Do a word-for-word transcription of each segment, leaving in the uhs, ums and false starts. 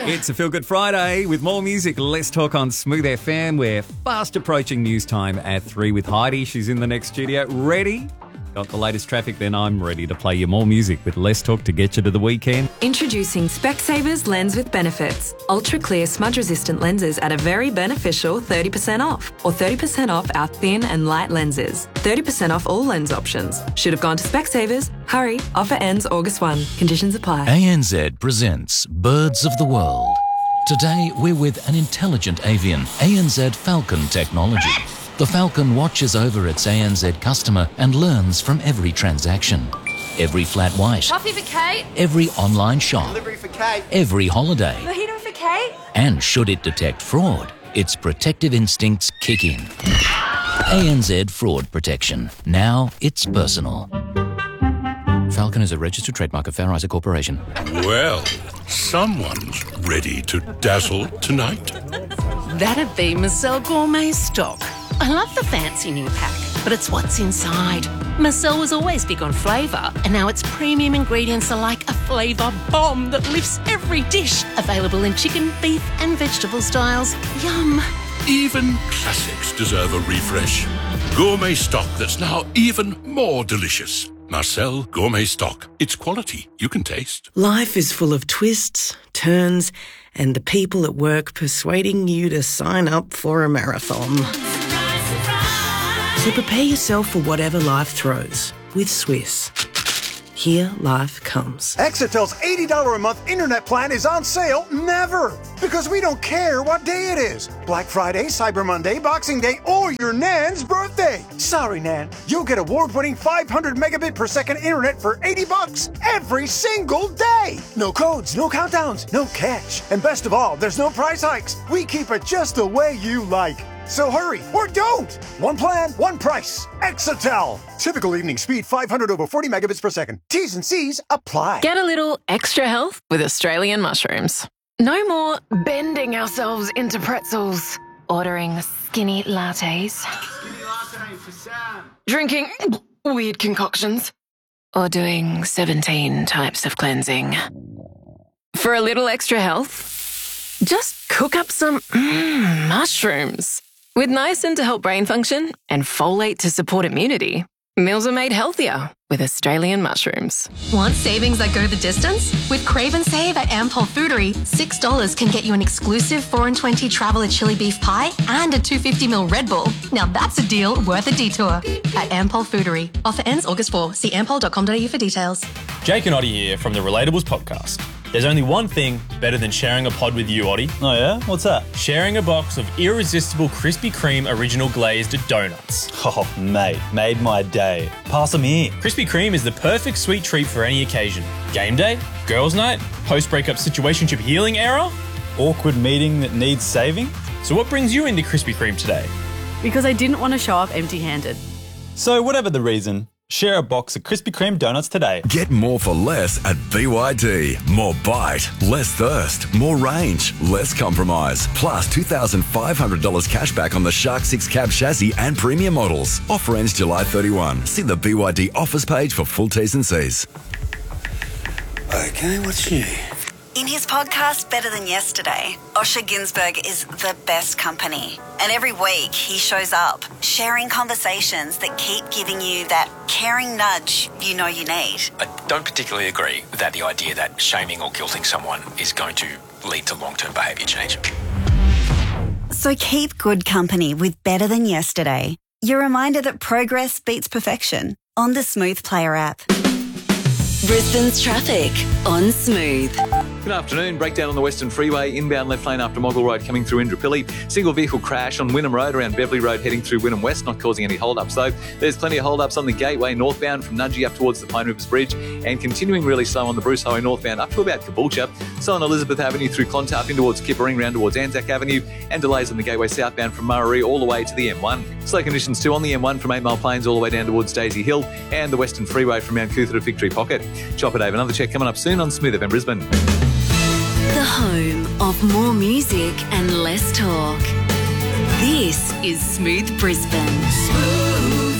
It's a Feel Good Friday with more music. Let's talk on Smooth F M. We're fast approaching news time at three with Heidi. She's in the next studio. Ready? Got the latest traffic? Then I'm ready to play you more music with Let's Talk to get you to the weekend. Introducing Specsavers Lens with Benefits. Ultra clear smudge resistant lenses at a very beneficial thirty percent off. Or thirty percent off our thin and light lenses. thirty percent off all lens options. Should have gone to Specsavers. Hurry, offer ends August first. Conditions apply. A N Z presents Birds of the World. Today we're with an intelligent avian, A N Z Falcon technology. The Falcon watches over its A N Z customer and learns from every transaction. Every flat white. Coffee for Kate. Every online shop. Delivery for Kate. Every holiday. Mojito for Kate. And should it detect fraud, its protective instincts kick in. A N Z Fraud Protection. Now it's personal. Falcon is a registered trademark of Fair Isaac Corporation. Well, someone's ready to dazzle tonight. That'd be Marcel Gourmet Stock. I love the fancy new pack, but it's what's inside. Marcel was always big on flavour, and now its premium ingredients are like a flavour bomb that lifts every dish. Available in chicken, beef and vegetable styles. Yum. Even classics deserve a refresh. Gourmet stock that's now even more delicious. Marcel Gourmet Stock. It's quality you can taste. Life is full of twists, turns, and the people at work persuading you to sign up for a marathon. So prepare yourself for whatever life throws with Swiss. Here life comes. Exitel's eighty dollars a month internet plan is on sale never, because we don't care what day it is. Black Friday, Cyber Monday, Boxing Day, or your Nan's birthday. Sorry, Nan, you'll get award-winning five hundred megabit per second internet for eighty bucks every single day. No codes, no countdowns, no catch. And best of all, there's no price hikes. We keep it just the way you like. So hurry, or don't! One plan, one price. Exitel. Typical evening speed five hundred over forty megabits per second. T's and C's apply. Get a little extra health with Australian mushrooms. No more bending ourselves into pretzels. Ordering skinny lattes. Skinny latte for Sam. Drinking weird concoctions. Or doing seventeen types of cleansing. For a little extra health, just cook up some mm, mushrooms. With niacin to help brain function and folate to support immunity, meals are made healthier with Australian mushrooms. Want savings that go the distance? With Crave and Save at Ampol Foodery, six dollars can get you an exclusive four and twenty Traveller chili beef pie and a two hundred fifty milliliter Red Bull. Now that's a deal worth a detour. At Ampol Foodery. Offer ends August fourth. See ampol dot com dot a u for details. Jake and Oddie here from the Relatables podcast. There's only one thing better than sharing a pod with you, Oddie. Oh yeah? What's that? Sharing a box of irresistible Krispy Kreme original glazed donuts. Oh, mate, made my day. Pass them here. Krispy Kreme is the perfect sweet treat for any occasion. Game day, girls' night, post-breakup situationship healing era. Awkward meeting that needs saving. So what brings you into Krispy Kreme today? Because I didn't want to show up empty-handed. So whatever the reason, share a box of Krispy Kreme donuts today. Get more for less at B Y D. More bite, less thirst, more range, less compromise. Plus two thousand five hundred dollars cash back on the Shark six cab chassis and premium models. Offer ends July thirty-first. See the B Y D offers page for full T's and C's. Okay, what's new? In his podcast, Better Than Yesterday, Osher Ginsberg is the best company. And every week he shows up, sharing conversations that keep giving you that caring nudge you know you need. I don't particularly agree that the idea that shaming or guilting someone is going to lead to long-term behaviour change. So keep good company with Better Than Yesterday. Your reminder that progress beats perfection on the Smooth Player app. Brisbane's traffic on Smooth. Good afternoon. Breakdown on the Western Freeway, inbound left lane after Moggle Road coming through Indooroopilly. Single vehicle crash on Wynnum Road around Beverley Road heading through Wynnum West, not causing any hold-ups though. There's plenty of hold-ups on the Gateway northbound from Nudgee up towards the Pine Rivers Bridge, and continuing really slow on the Bruce Highway northbound up to about Caboolture. So on Elizabeth Avenue through Clontarf in towards Kippering, round towards Anzac Avenue, and delays on the Gateway southbound from Murray all the way to the M one. Slow conditions too on the M one from Eight Mile Plains all the way down towards Daisy Hill, and the Western Freeway from Mount Cootha to Victory Pocket. Chopper Dave, another check coming up soon on Smooth F M Brisbane. The home of more music and less talk. This is Smooth Brisbane. Smooth.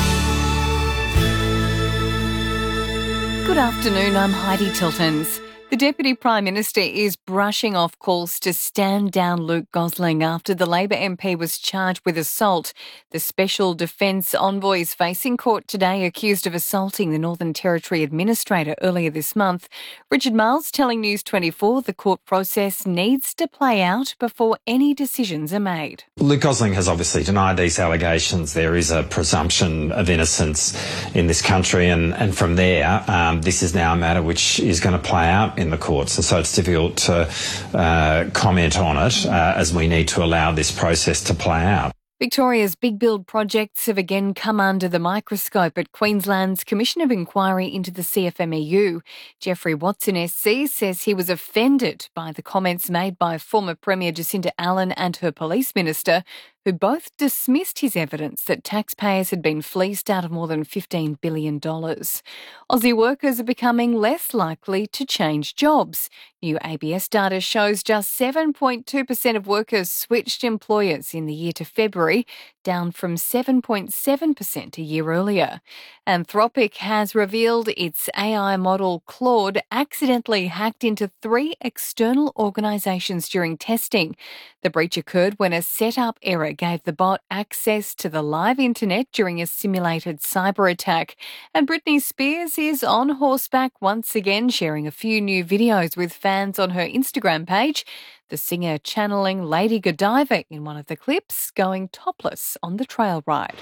Good afternoon, I'm Heidi Tiltons. The Deputy Prime Minister is brushing off calls to stand down Luke Gosling after the Labor M P was charged with assault. The Special Defence Envoy is facing court today accused of assaulting the Northern Territory Administrator earlier this month. Richard Miles telling News twenty-four the court process needs to play out before any decisions are made. Luke Gosling has obviously denied these allegations. There is a presumption of innocence in this country, and, and from there, um, this is now a matter which is going to play out in the courts, and so it's difficult to uh, comment on it uh, as we need to allow this process to play out. Victoria's big build projects have again come under the microscope at Queensland's Commission of Inquiry into the C F M E U. Jeffrey Watson S C says he was offended by the comments made by former Premier Jacinta Allen and her police minister, who both dismissed his evidence that taxpayers had been fleeced out of more than fifteen billion dollars. Aussie workers are becoming less likely to change jobs. New A B S data shows just seven point two percent of workers switched employers in the year to February, down from seven point seven percent a year earlier. Anthropic has revealed its A I model Claude accidentally hacked into three external organisations during testing. The breach occurred when a setup error gave the bot access to the live internet during a simulated cyber attack. And Britney Spears is on horseback once again, sharing a few new videos with fans on her Instagram page. The singer channeling Lady Godiva in one of the clips, going topless on the trail ride.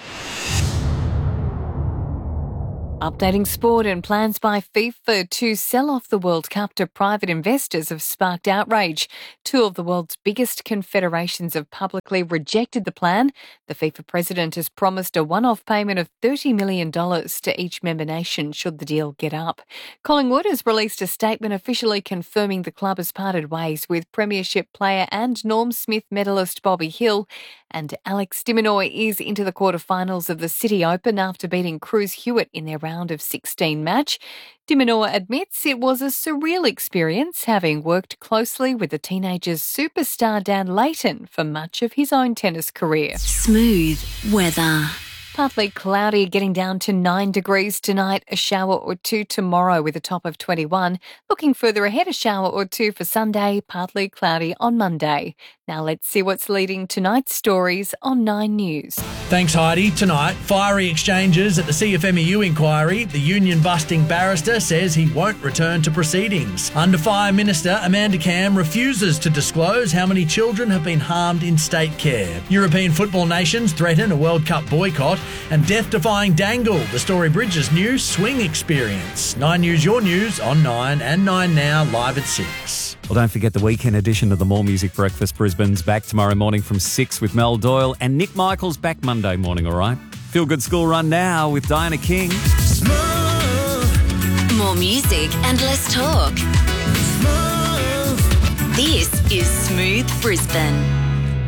Updating sport, and plans by FIFA to sell off the World Cup to private investors have sparked outrage. Two of the world's biggest confederations have publicly rejected the plan. The FIFA president has promised a one-off payment of thirty million dollars to each member nation should the deal get up. Collingwood has released a statement officially confirming the club has parted ways with Premiership player and Norm Smith medalist Bobby Hill, and Alex de Minaur is into the quarterfinals of the City Open after beating Cruz Hewitt in their round of sixteen match. De Minaur admits it was a surreal experience, having worked closely with the teenager's superstar Dan Leighton for much of his own tennis career. Smooth weather. Partly cloudy, getting down to nine degrees tonight, a shower or two tomorrow with a top of twenty-one. Looking further ahead, a shower or two for Sunday, partly cloudy on Monday. Now let's see what's leading tonight's stories on Nine News. Thanks, Heidi. Tonight, fiery exchanges at the C F M E U inquiry. The union-busting barrister says he won't return to proceedings. Under Fire Minister Amanda Cam refuses to disclose how many children have been harmed in state care. European football nations threaten a World Cup boycott, and death-defying Dangle, the Story Bridges new swing experience. Nine News, your news on Nine and Nine Now, live at six. Well, don't forget the weekend edition of the More Music Breakfast Brisbane's back tomorrow morning from six with Mel Doyle, and Nick Michaels back Monday morning, all right? Feel Good School Run now with Diana King. More music and less talk. This is Smooth Brisbane.